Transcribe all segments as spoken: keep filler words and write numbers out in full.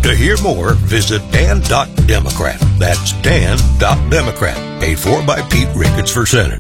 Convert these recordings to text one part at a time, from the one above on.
To hear more, visit dan dot democrat. That's dan dot democrat. Paid for by Pete Ricketts for Senate.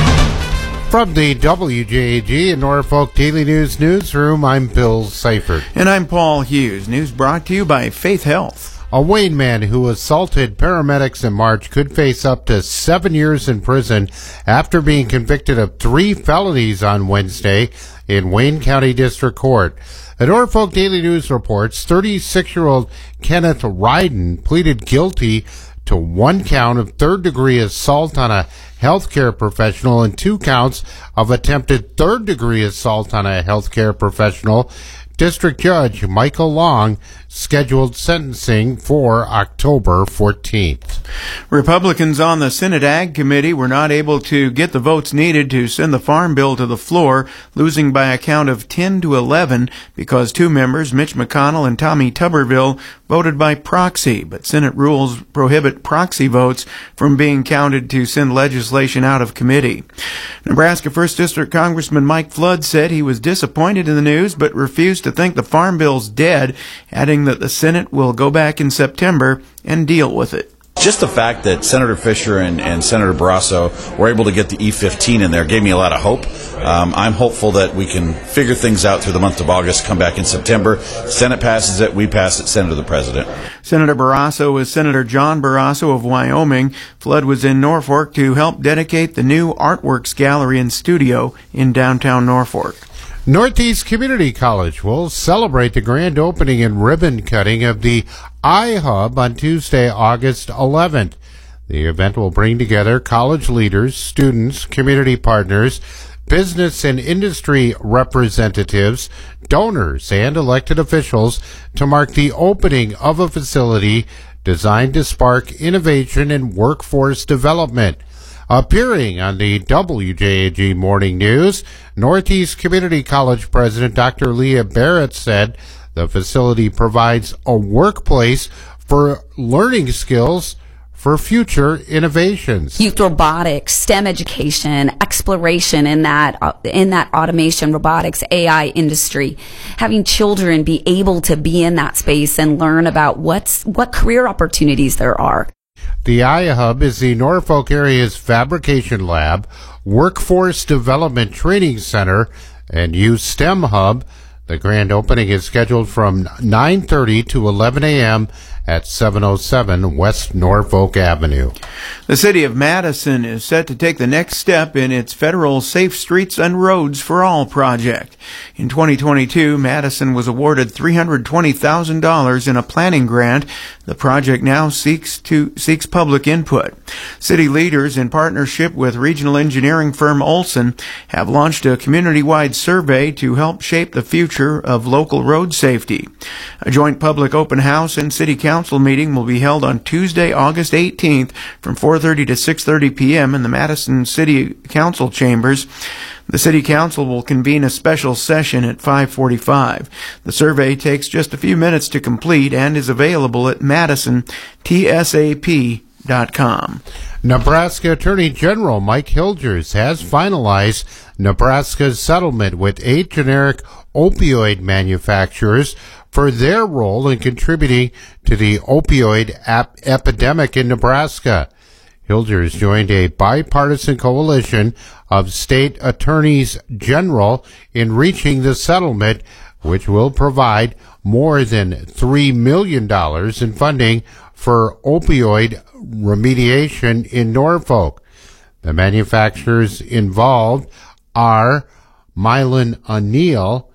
From the W J A G and Norfolk Daily News Newsroom, I'm Bill Seifert. And I'm Paul Hughes. News brought to you by Faith Health. A Wayne man who assaulted paramedics in March could face up to seven years in prison after being convicted of three felonies on Wednesday in Wayne County District Court. The Norfolk Daily News reports thirty-six-year-old Kenneth Ryden pleaded guilty to one count of third-degree assault on a healthcare professional and two counts of attempted third-degree assault on a healthcare professional. District Judge Michael Long scheduled sentencing for October fourteenth. Republicans on the Senate Ag Committee were not able to get the votes needed to send the Farm Bill to the floor, losing by a count of ten to eleven because two members, Mitch McConnell and Tommy Tuberville, voted by proxy. But Senate rules prohibit proxy votes from being counted to send legislation out of committee. Nebraska first District Congressman Mike Flood said he was disappointed in the news but refused to think the Farm Bill's dead, adding that the Senate will go back in September and deal with it. Just the fact that Senator Fisher and, and Senator Barrasso were able to get the E fifteen in there gave me a lot of hope. Um, I'm hopeful that we can figure things out through the month of August, come back in September. Senate passes it, we pass it, send it to the President. Senator Barrasso is Senator John Barrasso of Wyoming. Flood was in Norfolk to help dedicate the new Artworks Gallery and Studio in downtown Norfolk. Northeast Community College will celebrate the grand opening and ribbon cutting of the iHub on Tuesday, August eleventh. The event will bring together college leaders, students, community partners, business and industry representatives, donors, and elected officials to mark the opening of a facility designed to spark innovation and workforce development. Appearing on the W J A G Morning News, Northeast Community College President Doctor Leah Barrett said the facility provides a workplace for learning skills for future innovations. Youth robotics, STEM education, exploration in that uh, in that automation, robotics, A I industry. Having children be able to be in that space and learn about what's what career opportunities there are. The iHub is the Norfolk area's fabrication lab, workforce development training center, and youth STEM hub. The grand opening is scheduled from nine thirty to eleven a.m. at seven oh seven West Norfolk Avenue. The city of Madison is set to take the next step in its federal Safe Streets and Roads for All project. In twenty twenty-two, Madison was awarded three hundred twenty thousand dollars in a planning grant. The project now seeks to seeks public input. City leaders, in partnership with regional engineering firm Olson, have launched a community-wide survey to help shape the future of local road safety. A joint public open house and city council meeting will be held on Tuesday, August eighteenth from four thirty to six thirty p.m. in the Madison City Council chambers. The City Council will convene a special session at five forty-five. The survey takes just a few minutes to complete and is available at madison t s a p dot com. Nebraska Attorney General Mike Hilgers has finalized Nebraska's settlement with eight generic opioid manufacturers for their role in contributing to the opioid ap- epidemic in Nebraska. Hilgers joined a bipartisan coalition of state attorneys general in reaching the settlement, which will provide more than three million dollars in funding for opioid remediation in Norfolk. The manufacturers involved are Mylan O'Neill,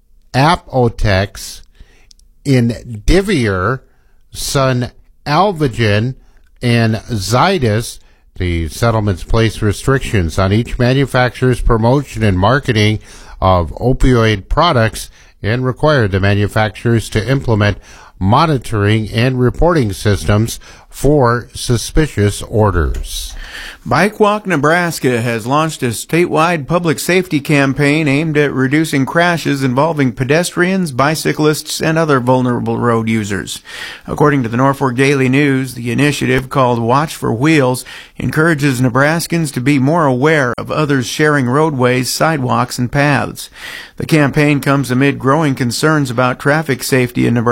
Apotex, Indivior, Sun Alvogen, and Zydus. The settlements place restrictions on each manufacturer's promotion and marketing of opioid products and require the manufacturers to implement monitoring and reporting systems for suspicious orders. Bike Walk Nebraska has launched a statewide public safety campaign aimed at reducing crashes involving pedestrians, bicyclists, and other vulnerable road users. According to the Norfolk Daily News, the initiative, called Watch for Wheels, encourages Nebraskans to be more aware of others sharing roadways, sidewalks, and paths. The campaign comes amid growing concerns about traffic safety in Nebraska,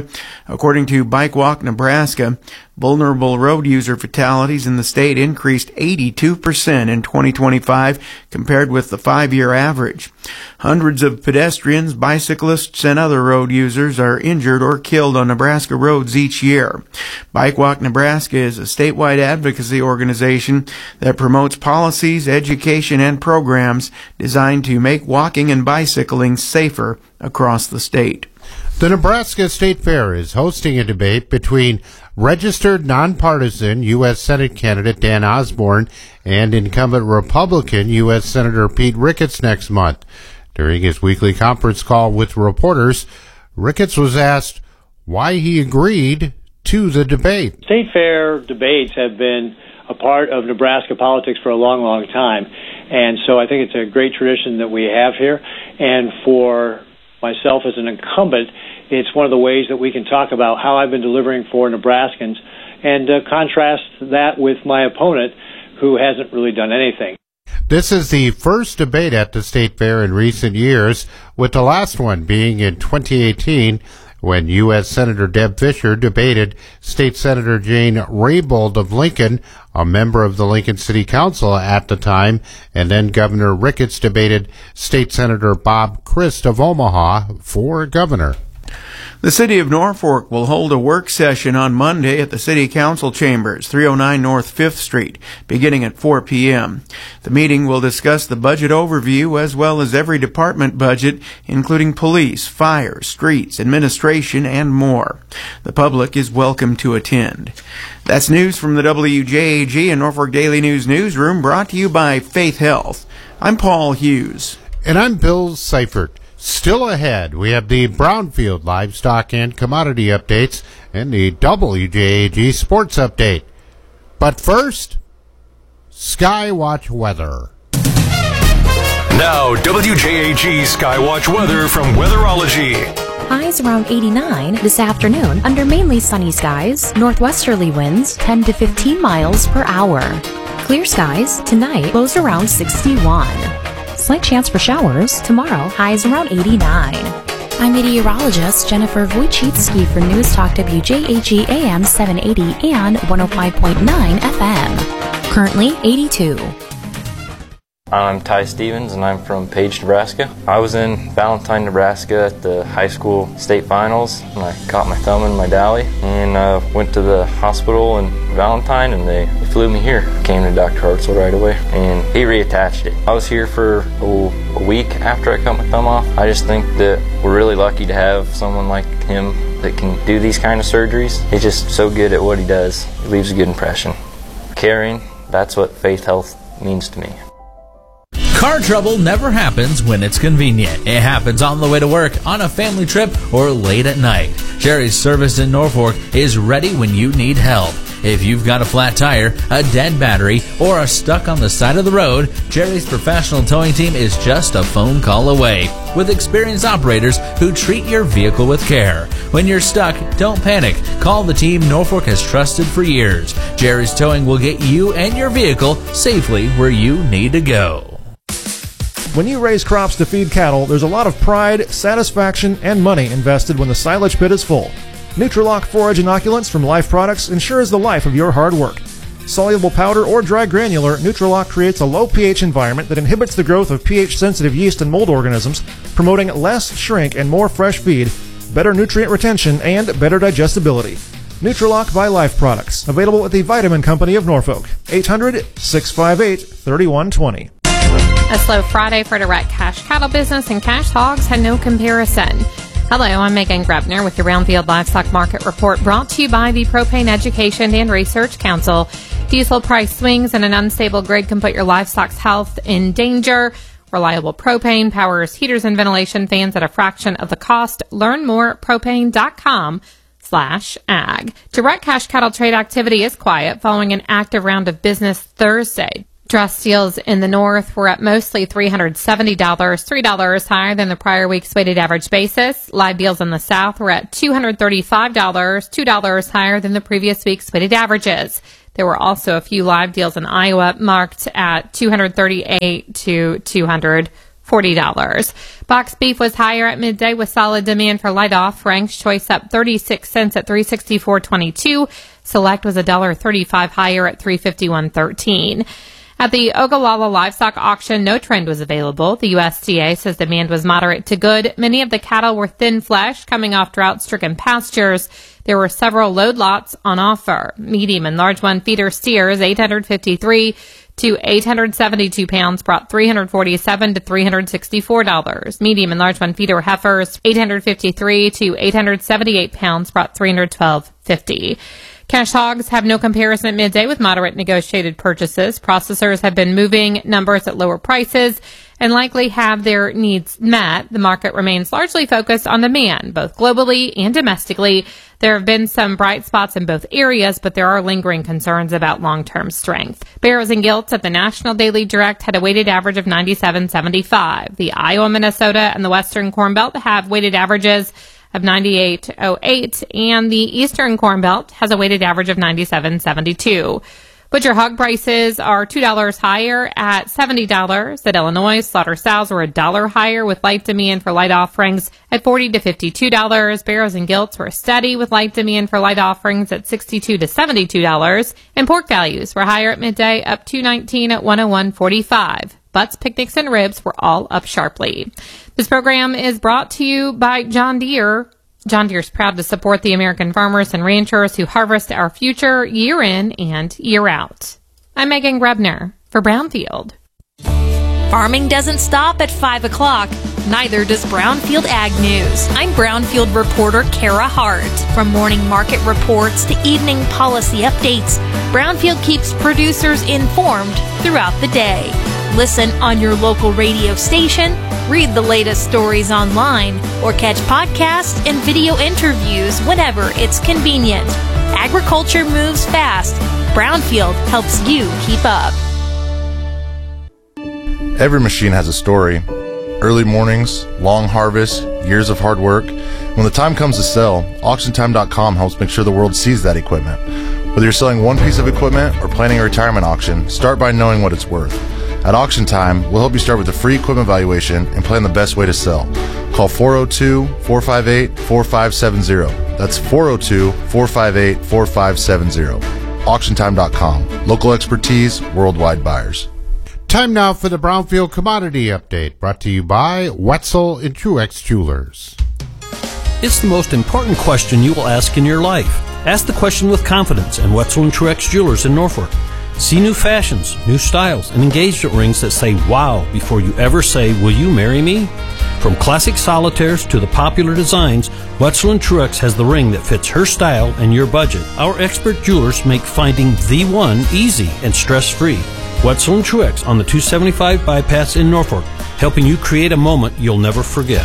According to Bike Walk Nebraska, vulnerable road user fatalities in the state increased eighty-two percent in twenty twenty-five compared with the five-year average. Hundreds of pedestrians, bicyclists, and other road users are injured or killed on Nebraska roads each year. Bike Walk Nebraska is a statewide advocacy organization that promotes policies, education, and programs designed to make walking and bicycling safer across the state. The Nebraska State Fair is hosting a debate between registered nonpartisan U S Senate candidate Dan Osborne and incumbent Republican U S Senator Pete Ricketts next month. During his weekly conference call with reporters, Ricketts was asked why he agreed to the debate. State Fair debates have been a part of Nebraska politics for a long, long time. And so I think it's a great tradition that we have here. And for myself as an incumbent, it's one of the ways that we can talk about how I've been delivering for Nebraskans and uh, contrast that with my opponent who hasn't really done anything. This is the first debate at the State Fair in recent years, with the last one being in twenty eighteen when U S Senator Deb Fischer debated State Senator Jane Raybould of Lincoln, a member of the Lincoln City Council at the time, and then Governor Ricketts debated State Senator Bob Christ of Omaha for governor. The City of Norfolk will hold a work session on Monday at the City Council Chambers, three oh nine North fifth Street, beginning at four p.m. The meeting will discuss the budget overview as well as every department budget, including police, fire, streets, administration, and more. The public is welcome to attend. That's news from the W J A G and Norfolk Daily News Newsroom, brought to you by Faith Health. I'm Paul Hughes. And I'm Bill Seifert. Still ahead, we have the Brownfield livestock and commodity updates and the W J A G sports update. But first, Skywatch weather. Now, W J A G Skywatch weather from Weatherology. Highs around eighty-nine this afternoon under mainly sunny skies, northwesterly winds ten to fifteen miles per hour. Clear skies tonight, lows around sixty-one. Slight chance for showers tomorrow, highs around eighty-nine. I'm meteorologist Jennifer Wojcicki for News Talk W J A G A M seven eighty and one oh five point nine F M. Currently eighty-two. I'm Ty Stevens, and I'm from Page, Nebraska. I was in Valentine, Nebraska at the high school state finals, and I caught my thumb in my dolly, and uh, went to the hospital in Valentine, and they flew me here. Came to Doctor Hartzell right away, and he reattached it. I was here for oh, a week after I cut my thumb off. I just think that we're really lucky to have someone like him that can do these kind of surgeries. He's just so good at what he does. He leaves a good impression. Caring, that's what Faith Health means to me. Car trouble never happens when it's convenient. It happens on the way to work, on a family trip, or late at night. Jerry's Service in Norfolk is ready when you need help. If you've got a flat tire, a dead battery, or are stuck on the side of the road, Jerry's professional towing team is just a phone call away, with experienced operators who treat your vehicle with care. When you're stuck, don't panic. Call the team Norfolk has trusted for years. Jerry's Towing will get you and your vehicle safely where you need to go. When you raise crops to feed cattle, there's a lot of pride, satisfaction, and money invested when the silage pit is full. Nutrilock forage inoculants from Life Products ensures the life of your hard work. Soluble powder or dry granular, Nutrilock creates a low pH environment that inhibits the growth of pH-sensitive yeast and mold organisms, promoting less shrink and more fresh feed, better nutrient retention, and better digestibility. Nutrilock by Life Products, available at the Vitamin Company of Norfolk. eight hundred, six five eight, three one two zero. A slow Friday for direct cash cattle business, and cash hogs had no comparison. Hello, I'm Megan Grebner with your Brownfield Livestock Market Report, brought to you by the Propane Education and Research Council. Diesel price swings and an unstable grid can put your livestock's health in danger. Reliable propane powers heaters and ventilation fans at a fraction of the cost. Learn more at propane.com slash ag. Direct cash cattle trade activity is quiet following an active round of business Thursday. Dress deals in the north were at mostly three hundred seventy dollars, three dollars higher than the prior week's weighted average basis. Live deals in the south were at two hundred thirty-five dollars, two dollars higher than the previous week's weighted averages. There were also a few live deals in Iowa marked at two hundred thirty-eight to two hundred forty dollars. Box beef was higher at midday with solid demand for light off. Frank's Choice up thirty-six cents at three sixty-four twenty-two. Select was one dollar thirty-five higher at three fifty-one thirteen. At the Ogallala Livestock Auction, no trend was available. The U S D A says demand was moderate to good. Many of the cattle were thin flesh, coming off drought-stricken pastures. There were several load lots on offer. Medium and large one feeder steers, eight hundred fifty-three to eight hundred seventy-two pounds, brought three hundred forty-seven to three hundred sixty-four dollars. Medium and large one feeder heifers, eight hundred fifty-three to eight hundred seventy-eight pounds, brought three hundred twelve fifty. Cash hogs have no comparison at midday with moderate negotiated purchases. Processors have been moving numbers at lower prices and likely have their needs met. The market remains largely focused on demand, both globally and domestically. There have been some bright spots in both areas, but there are lingering concerns about long-term strength. Barrows and Gilts at the National Daily Direct had a weighted average of ninety-seven seventy-five. The Iowa, Minnesota, and the Western Corn Belt have weighted averages of ninety-eight oh eight, and the Eastern Corn Belt has a weighted average of ninety-seven seventy-two. Butcher hog prices are two dollars higher at seventy dollars. At Illinois, slaughter sows were a dollar higher with light demand for light offerings at forty to fifty-two dollars. Barrows and Gilts were steady with light demand for light offerings at sixty-two to seventy-two dollars. And pork values were higher at midday, up two nineteen at one oh one forty-five. Butts, picnics, and ribs were all up sharply. This program is brought to you by John Deere. John Deere is proud to support the American farmers and ranchers who harvest our future year in and year out. I'm Megan Grebner for Brownfield. Farming doesn't stop at five o'clock. Neither does Brownfield Ag News. I'm Brownfield reporter Kara Hart. From morning market reports to evening policy updates, Brownfield keeps producers informed throughout the day. Listen on your local radio station, read the latest stories online, or catch podcasts and video interviews whenever it's convenient. Agriculture moves fast. Brownfield helps you keep up. Every machine has a story. Early mornings, long harvests, years of hard work. When the time comes to sell, auction time dot com helps make sure the world sees that equipment. Whether you're selling one piece of equipment or planning a retirement auction, start by knowing what it's worth. At Auction Time, we'll help you start with a free equipment valuation and plan the best way to sell. Call four oh two, four five eight, four five seven zero. That's four oh two, four five eight, four five seven zero. auction time dot com. Local expertise, worldwide buyers. Time now for the Brownfield Commodity Update, brought to you by Wetzel and Truex Jewelers. It's the most important question you will ask in your life. Ask the question with confidence at Wetzel and Truex Jewelers in Norfolk. See new fashions, new styles, and engagement rings that say wow before you ever say, will you marry me? From classic solitaires to the popular designs, Wetzel and Truex has the ring that fits her style and your budget. Our expert jewelers make finding the one easy and stress-free. Wetzel and Truex on the two seventy-five bypass in Norfolk, helping you create a moment you'll never forget.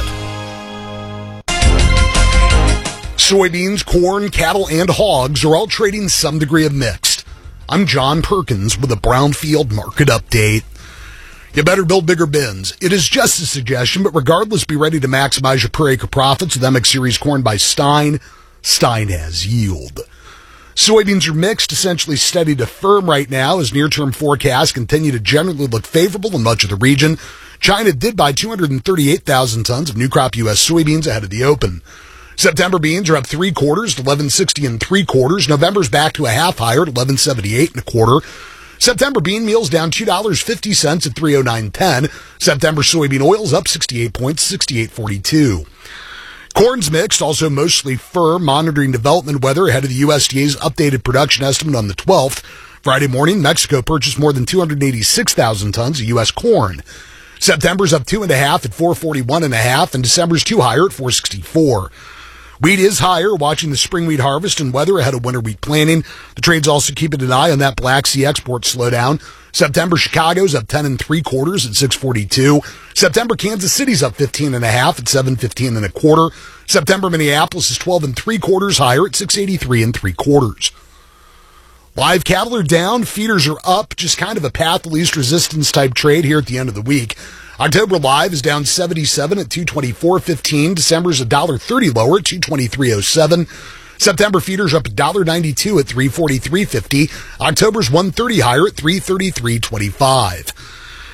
Soybeans, corn, cattle, and hogs are all trading some degree of mixed. I'm John Perkins with a Brownfield Market Update. You better build bigger bins. It is just a suggestion, but regardless, be ready to maximize your per acre profits with M X Series corn by Stein. Stein has yield. Soybeans are mixed, essentially steady to firm right now as near-term forecasts continue to generally look favorable in much of the region. China did buy two hundred thirty-eight thousand tons of new crop U S soybeans ahead of the open. September beans are up three quarters to eleven sixty and three quarters. November's back to a half higher at eleven seventy-eight and a quarter. September bean meal's down two dollars and fifty cents at three oh nine ten. September soybean oil's up sixty-eight points, sixty-eight forty-two. Corn's mixed, also mostly firm, monitoring development weather ahead of the U S D A's updated production estimate on the twelfth. Friday morning, Mexico purchased more than two hundred eighty-six thousand tons of U S corn. September's up two and a half at four forty-one and a half, and December's two higher at four sixty-four. Wheat is higher, watching the spring wheat harvest and weather ahead of winter wheat planting. The trade's also keeping an eye on that Black Sea export slowdown. September Chicago's up ten and three quarters at six forty-two. September Kansas City's up fifteen and a half at seven fifteen and a quarter. September Minneapolis is twelve and three quarters higher at six eighty-three and three quarters. Live cattle are down, feeders are up, just kind of a path of least resistance type trade here at the end of the week. October live is down seventy-seven at two twenty-four fifteen. December's one dollar thirty lower at two twenty-three oh seven. September feeders up one dollar ninety-two at three forty-three fifty. October's one thirty higher at three thirty-three twenty-five.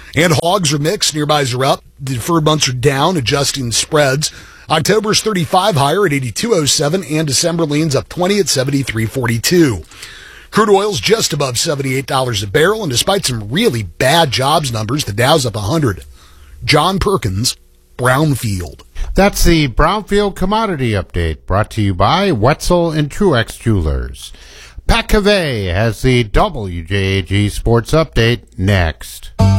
And hogs are mixed. Nearbys are up. The deferred months are down, adjusting spreads. October's thirty-five higher at eighty-two oh seven, and December leans up twenty at seventy-three forty-two. Crude oil's just above seventy-eight dollars a barrel, and despite some really bad jobs numbers, the Dow's up one hundred. John Perkins, Brownfield. That's the Brownfield Commodity Update, brought to you by Wetzel and Truex Jewelers. Pat Cavey has the W J A G Sports Update next.